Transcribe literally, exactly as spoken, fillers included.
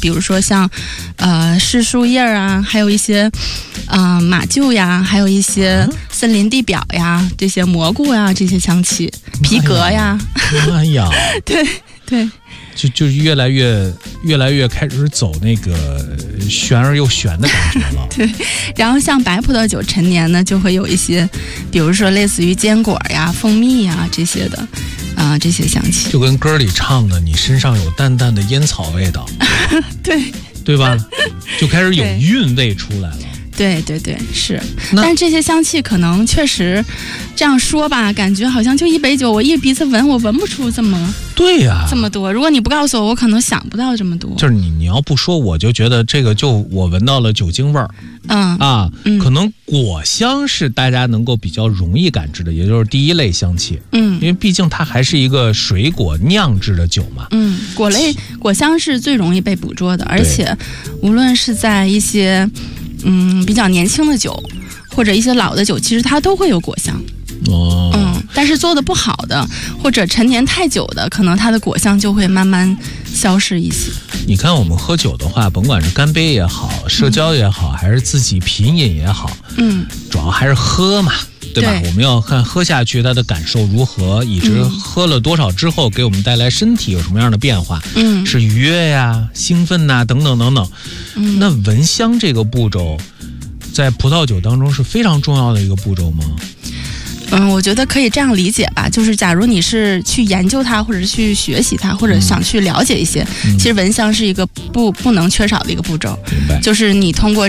比如说像呃柿树叶啊，还有一些呃马厩呀，还有一些森林地表呀，这些蘑菇呀，这些香气，皮革呀， 哎呀， 对对。 就就越来越越来越开始走那个玄而又玄的感觉了。 对，然后像白葡萄酒陈年呢，就会有一些，比如说类似于坚果呀、蜂蜜呀这些的，啊、呃，这些香气。 就跟歌里唱的，你身上有淡淡的烟草味道， 对对吧？就开始有韵味出来了。 对对对，是。但是这些香气可能确实这样说吧，感觉好像就一杯酒，我一鼻子闻，我闻不出这么对呀、啊、 这么多。如果你不告诉我，我可能想不到这么多。 就是你你要不说，我就觉得这个就我闻到了酒精味儿。 嗯啊、 嗯， 可能果香是大家能够比较容易感知的，也就是第一类香气。 嗯， 因为毕竟它还是一个水果酿制的酒嘛。 嗯，果类果香是最容易被捕捉的，而且无论是在一些嗯比较年轻的酒，或者一些老的酒，其实它都会有果香。 哦， 嗯，但是做的不好的或者陈年太久的，可能它的果香就会慢慢消失一些。 你看我们喝酒的话，甭管是干杯也好，社交也好，嗯、还是自己品饮也好， 嗯， 主要还是喝嘛，对吧？ 对， 我们要看喝下去它的感受如何，以及喝了多少之后给我们带来身体有什么样的变化， 嗯， 是愉悦呀、兴奋呐、等等等等。 嗯， 那闻香这个步骤，在葡萄酒当中是非常重要的一个步骤吗？ 嗯，我觉得可以这样理解吧，就是假如你是去研究它，或者是去学习它，或者想去了解一些， 嗯、 其实闻香是一个不不能缺少的一个步骤。 明白， 就是你通过